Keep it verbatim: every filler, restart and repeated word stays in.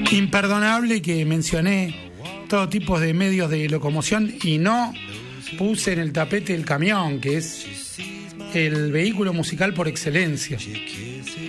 Imperdonable que mencioné todo tipo de medios de locomoción y no puse en el tapete el camión, que es el vehículo musical por excelencia.